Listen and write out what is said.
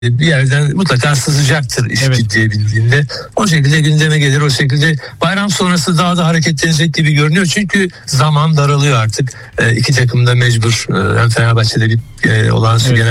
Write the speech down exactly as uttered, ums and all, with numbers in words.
bir yerden mutlaka sızacaktır iş Evet. ciddiye bindiğinde. O şekilde gündeme gelir. O şekilde bayram sonrası daha da hareketlenecek gibi görünüyor. Çünkü zaman daralıyor artık. E, iki takım da mecbur. E, hem Fenerbahçe'de bir e, olağanüstü Evet. genel